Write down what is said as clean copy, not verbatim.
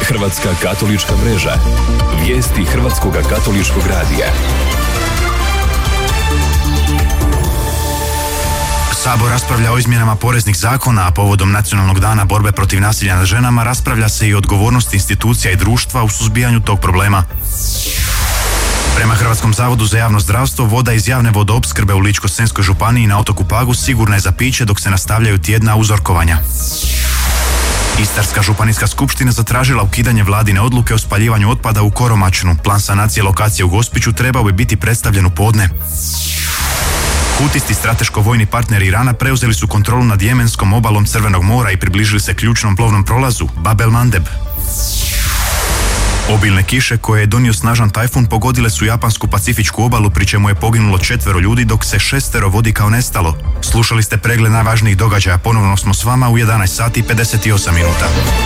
Hrvatska katolička mreža. Vijesti Hrvatskog katoličkog radija. Sabor raspravlja o izmjenama poreznih zakona, a povodom Nacionalnog dana borbe protiv nasilja nad ženama raspravlja se i o odgovornosti institucija i društva u suzbijanju tog problema. Prema Hrvatskom zavodu za javno zdravstvo, voda iz javne vodoopskrbe u Ličko-senjskoj županiji na otoku Pagu sigurna je za piće dok se nastavljaju tjedna uzorkovanja. Istarska županijska skupština zatražila ukidanje vladine odluke o spaljivanju otpada u Koromačnu. Plan sanacije lokacije u Gospiću trebao bi biti predstavljen u podne. Hutisti, strateško-vojni partneri Irana, preuzeli su kontrolu nad jemenskom obalom Crvenog mora i približili se ključnom plovnom prolazu Bab el Mandeb. Obilne kiše koje je donio snažan tajfun pogodile su japansku pacifičku obalu, pri čemu je poginulo 4 ljudi dok se 6 vodi kao nestalo. Slušali ste pregled najvažnijih događaja, ponovno smo s vama u 11 sati i 58 minuta.